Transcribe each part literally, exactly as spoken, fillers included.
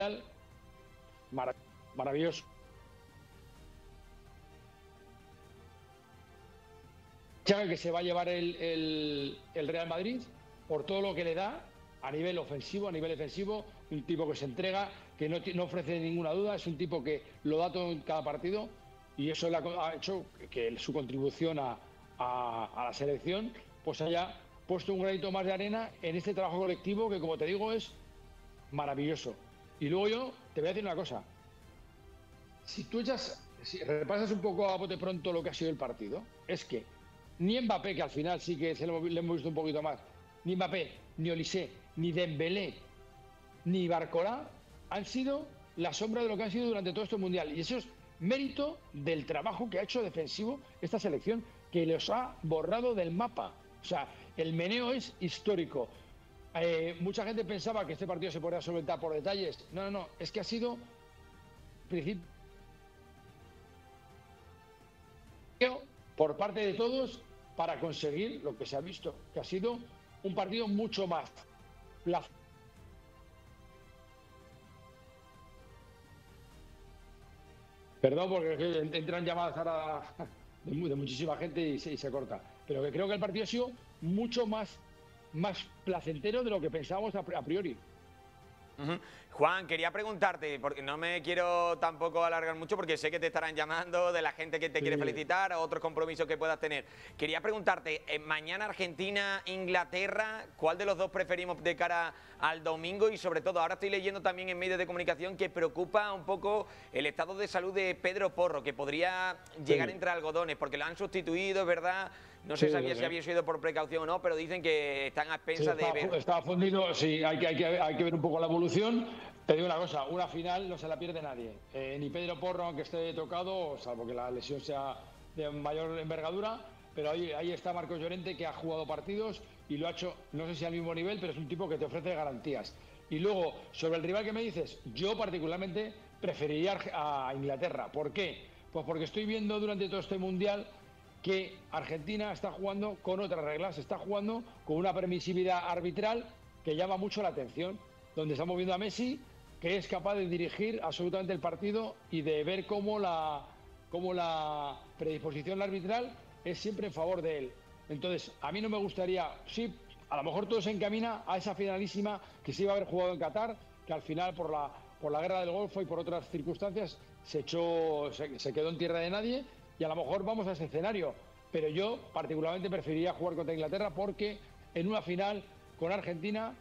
Marav maravilloso. Que se va a llevar el, el, el Real Madrid por todo lo que le da a nivel ofensivo, a nivel defensivo, un tipo que se entrega, que no, no ofrece ninguna duda, es un tipo que lo da todo en cada partido y eso le ha, ha hecho que su contribución a, a, a la selección pues haya puesto un granito más de arena en este trabajo colectivo que, como te digo, es maravilloso. Y luego yo te voy a decir una cosa, si tú echas, si repasas un poco a bote pronto lo que ha sido el partido, es que ni Mbappé, que al final sí que se lo, le hemos visto un poquito más, ni Mbappé, ni Olise, ni Dembélé, ni Barcola han sido la sombra de lo que han sido durante todo este mundial. Y eso es mérito del trabajo que ha hecho defensivo esta selección, que los ha borrado del mapa. O sea, el meneo es histórico. Eh, mucha gente pensaba que este partido se podría solventar por detalles. No, no, no, es que ha sido principio por parte de todos para conseguir lo que se ha visto, que ha sido un partido mucho más placentero. Perdón, porque entran llamadas ahora de, de muchísima gente y se, y se corta. Pero que creo que el partido ha sido mucho más, más placentero de lo que pensábamos a, a priori. Uh-huh. Juan, quería preguntarte, porque no me quiero tampoco alargar mucho porque sé que te estarán llamando de la gente que te sí. quiere felicitar o otros compromisos que puedas tener. Quería preguntarte, eh, mañana Argentina, Inglaterra, ¿cuál de los dos preferimos de cara al domingo? Y sobre todo, ahora estoy leyendo también en medios de comunicación que preocupa un poco el estado de salud de Pedro Porro, que podría llegar sí. entre algodones, porque lo han sustituido, es verdad. No se sí, sabía sí. si había sido por precaución o no, pero dicen que están a expensas sí, está, de ver. Está fundido, sí, hay que, hay, que, hay que ver un poco la evolución. Te digo una cosa, una final no se la pierde nadie. Eh, ni Pedro Porro, aunque esté tocado, salvo que la lesión sea de mayor envergadura, pero ahí, ahí está Marcos Llorente, que ha jugado partidos y lo ha hecho, no sé si al mismo nivel, pero es un tipo que te ofrece garantías. Y luego, sobre el rival que me dices, yo particularmente preferiría a Inglaterra. ¿Por qué? Pues porque estoy viendo durante todo este Mundial que Argentina está jugando con otras reglas, está jugando con una permisividad arbitral que llama mucho la atención, donde estamos viendo a Messi, que es capaz de dirigir absolutamente el partido y de ver cómo la, cómo la predisposición arbitral es siempre en favor de él. Entonces, a mí no me gustaría, sí, a lo mejor todo se encamina a esa finalísima que se iba a haber jugado en Qatar, que al final por la, por la guerra del Golfo y por otras circunstancias se, echó, se, se quedó en tierra de nadie. Y a lo mejor vamos a ese escenario, pero yo particularmente preferiría jugar contra Inglaterra porque en una final con Argentina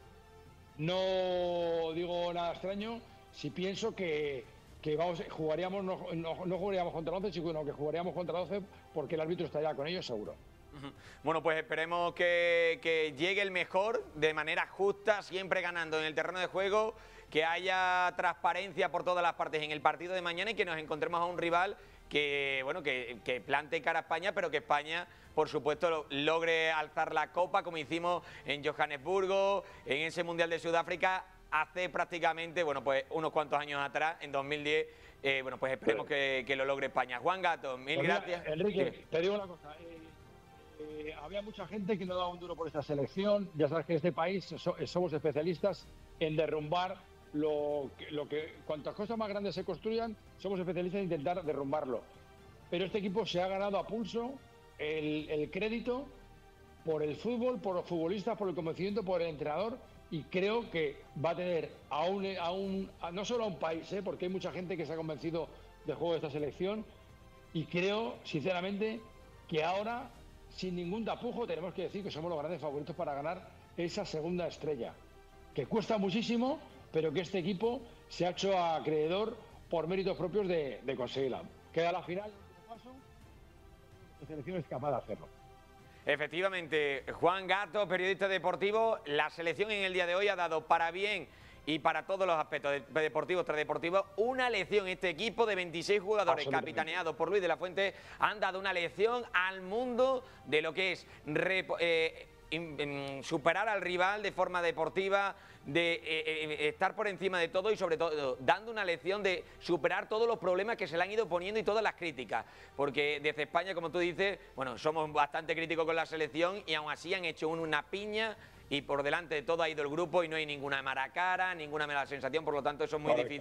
no digo nada extraño si pienso que, que vamos, jugaríamos, no, no, no jugaríamos contra el once, sino que jugaríamos contra el doce porque el árbitro estaría con ellos seguro. Bueno, pues esperemos que, que llegue el mejor de manera justa, siempre ganando en el terreno de juego, que haya transparencia por todas las partes en el partido de mañana y que nos encontremos a un rival que, bueno, que, que plante cara a España, pero que España, por supuesto, logre alzar la copa, como hicimos en Johannesburgo, en ese Mundial de Sudáfrica, hace prácticamente, bueno, pues unos cuantos años atrás, en dos mil diez, eh, bueno, pues esperemos que, que lo logre España. Juan Gato, mil pues gracias. Mira, Enrique, sí. te digo una cosa, eh, eh, había mucha gente que no daba un duro por esta selección, ya sabes que en este país so, somos especialistas en derrumbar Lo que, lo que, cuantas cosas más grandes se construyan, somos especialistas en intentar derrumbarlo. Pero este equipo se ha ganado a pulso el, el crédito por el fútbol, por los futbolistas, por el convencimiento, por el entrenador, y creo que va a tener a un, a un a, no solo a un país, ¿eh? porque hay mucha gente que se ha convencido del juego de esta selección, y creo, sinceramente, que ahora, sin ningún tapujo, tenemos que decir que somos los grandes favoritos para ganar esa segunda estrella, que cuesta muchísimo, pero que este equipo se ha hecho acreedor por méritos propios de, de conseguirla. Queda la final, la selección es capaz de hacerlo. Efectivamente, Juan Gato, periodista deportivo, la selección en el día de hoy ha dado para bien y para todos los aspectos deportivos, extradeportivos, una lección. Este equipo de veintiséis jugadores capitaneados por Luis de la Fuente han dado una lección al mundo de lo que es eh, superar al rival de forma deportiva, de eh, eh, estar por encima de todo y sobre todo dando una lección de superar todos los problemas que se le han ido poniendo y todas las críticas, porque desde España, como tú dices, bueno, somos bastante críticos con la selección y aún así han hecho una piña y por delante de todo ha ido el grupo y no hay ninguna mala cara, ninguna mala sensación, por lo tanto eso es muy difícil.